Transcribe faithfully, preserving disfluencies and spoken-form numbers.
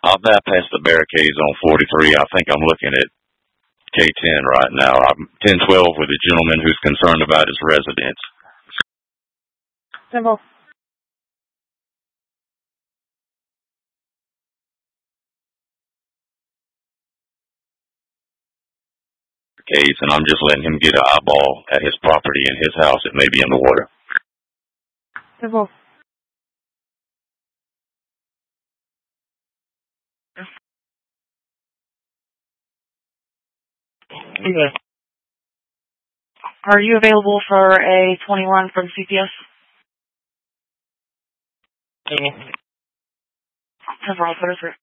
I'll bypass the barricades on forty-three. I think I'm looking at K ten right now. I'm ten twelve with a gentleman who's concerned about his residence. Symbol. Case, and I'm just letting him get an eyeball at his property and his house. It may be in the water. Symbol. Okay. Are you available for a twenty-one from C P S? Symbol. Several, what is it?